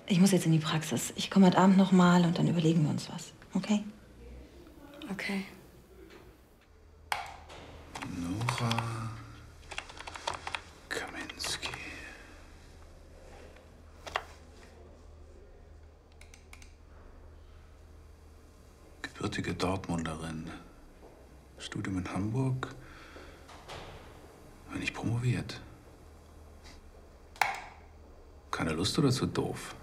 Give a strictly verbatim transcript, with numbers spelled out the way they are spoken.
Ich muss jetzt in die Praxis. Ich komme heute Abend noch mal und dann überlegen wir uns was. Okay? Okay. Nora Kaminski. Gebürtige Dortmunderin. Studium in Hamburg. Nicht promoviert. Keine Lust oder zu doof?